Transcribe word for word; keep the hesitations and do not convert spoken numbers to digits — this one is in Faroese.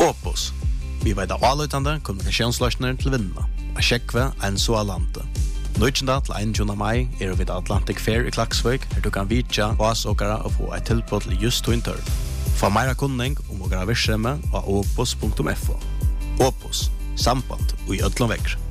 Opus. Vi vet av avløytende kommunikasjonsløsninger til vinna. A sjekve en så alante. Nøytjenda til einogtjúgunda mai er vi Atlantic Fair i Klaksvik, her du kan vitja vasåkere og få et tilbud til just to intør. Få meira kunning om åkere virksomhet av opus punktum f o. Opus. Samband og i ødlom vekker.